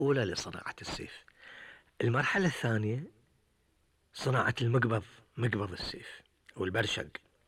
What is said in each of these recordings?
أولى لصناعة السيف. المرحلة الثانية صناعة المقبض، مقبض السيف والبرشق،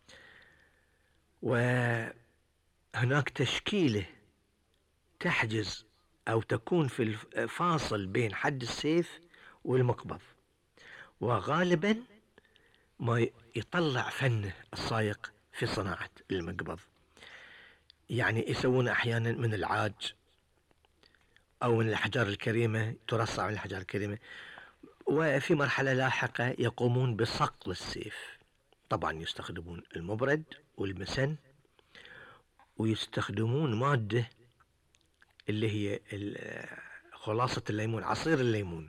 وهناك تشكيلة تحجز أو تكون في الفاصل بين حد السيف والمقبض، وغالبا ما يطلع فنه الصايق في صناعة المقبض. يعني يسوون أحيانا من العاج أو من الأحجار الكريمة، ترصع من الأحجار الكريمة. وفي مرحلة لاحقة يقومون بصقل السيف، طبعا يستخدمون المبرد والمسن، ويستخدمون مادة اللي هي خلاصة الليمون، عصير الليمون،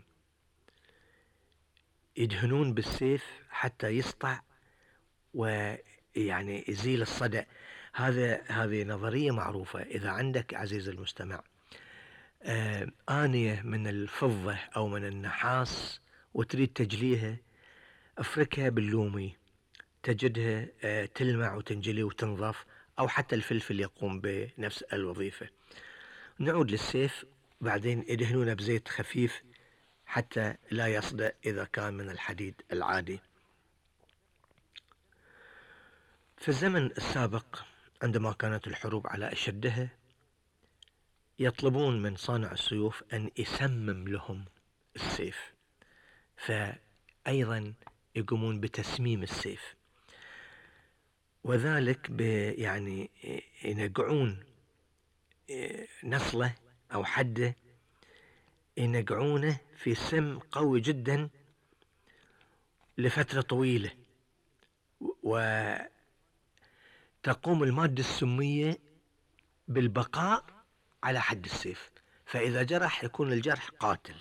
يدهنون بالسيف حتى يسطع ويعني يزيل الصدأ. هذه نظرية معروفة. إذا عندك عزيزي المستمع آنية من الفضة أو من النحاس وتريد تجليها، افركها باللومي تجدها تلمع وتنجلي وتنظف، أو حتى الفلفل يقوم بنفس الوظيفة. نعود للسيف، بعدين يدهنونه بزيت خفيف حتى لا يصدأ إذا كان من الحديد العادي. في الزمن السابق عندما كانت الحروب على أشدها، يطلبون من صانع السيوف أن يسمم لهم السيف، فأيضا يقومون بتسميم السيف، وذلك يعني ينقعون نصله أو حده، ينقعونه في سم قوي جدا لفترة طويلة، وتقوم المادة السمية بالبقاء على حد السيف، فإذا جرح يكون الجرح قاتل.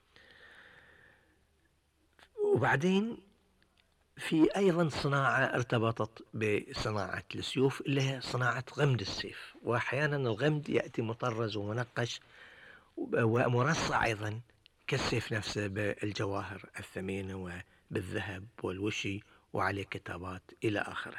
وبعدين في أيضا صناعة ارتبطت بصناعة السيوف اللي هي صناعة غمد السيف، وأحيانا الغمد يأتي مطرز ومنقش ومرصع أيضا كالسيف نفسه بالجواهر الثمينة وبالذهب والوشي وعليه كتابات إلى آخره.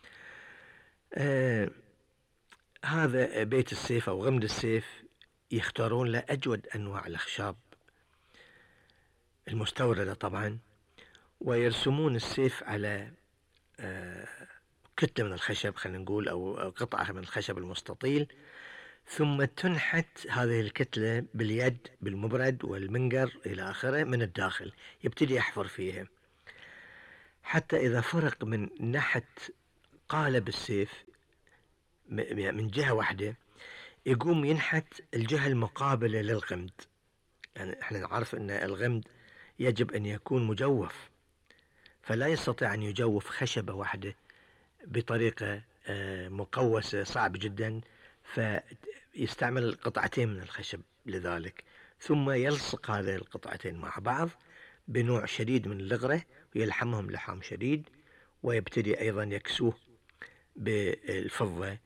هذا بيت السيف أو غمد السيف يختارون له أجود أنواع الأخشاب المستوردة طبعا، ويرسمون السيف على كتلة من الخشب، خلينا نقول، أو قطعة من الخشب المستطيل، ثم تنحت هذه الكتلة باليد بالمبرد والمنقر إلى آخره من الداخل، يبتدي يحفر فيها حتى إذا فرق من نحت قالب السيف من جهة واحدة، يقوم ينحت الجهة المقابلة للغمد. يعني احنا نعرف أن الغمد يجب أن يكون مجوف، فلا يستطيع أن يجوف خشبة واحدة بطريقة مقوسة، صعب جدا، فيستعمل قطعتين من الخشب لذلك، ثم يلصق هذه القطعتين مع بعض بنوع شديد من الغرة ويلحمهم لحام شديد، ويبتدي أيضا يكسوه بالفضة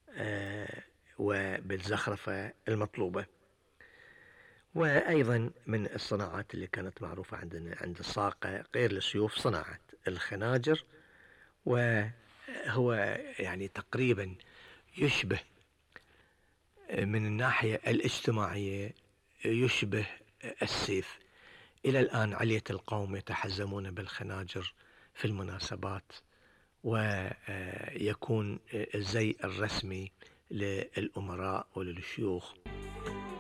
وبالزخرفة المطلوبة. وأيضا من الصناعات اللي كانت معروفة عندنا عند الصاقة غير السيوف صناعة الخناجر، وهو يعني تقريبا يشبه من الناحية الاجتماعية يشبه السيف. إلى الآن علية القوم يتحزمون بالخناجر في المناسبات، ويكون الزي الرسمي للأمراء وللشيوخ.